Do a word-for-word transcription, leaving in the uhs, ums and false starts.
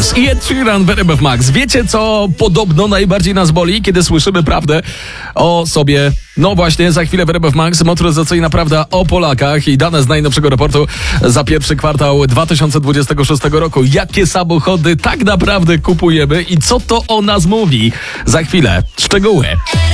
Motors i Ed Sheeran w R M F Max. Wiecie, co podobno najbardziej nas boli, kiedy słyszymy prawdę o sobie? No właśnie, za chwilę w R M F Max motoryzacyjna prawda o Polakach i dane z najnowszego raportu za pierwszy kwartał dwa tysiące dwudziestego szóstego roku. Jakie samochody tak naprawdę kupujemy i co to o nas mówi? Za chwilę szczegóły.